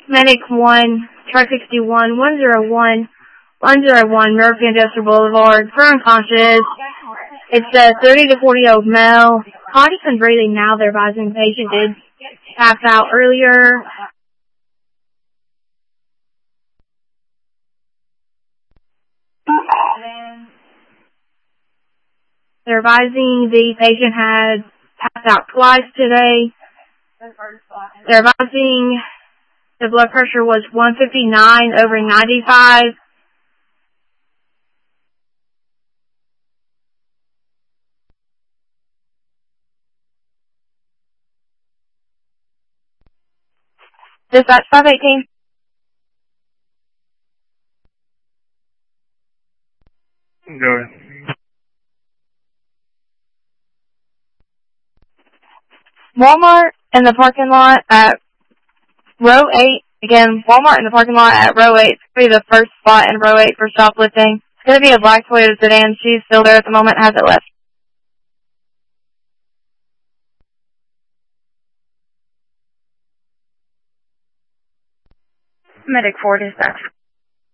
Medic 1, Truck 61, 101 Murphy Industrial Boulevard, for unconscious. It's a 30 to 40-year-old male. Conscious and breathing now. They're advising the patient did pass out earlier. They're advising the patient had passed out twice today. They're advising the blood pressure was 159/95. Dispatch 518. Go ahead. Walmart in the parking lot at row 8. Again, Walmart in the parking lot at row 8. It's going to be the first spot in row 8 for shoplifting. It's going to be a black Toyota sedan. She's still there at the moment, hasn't left. Medic 4 dispatch.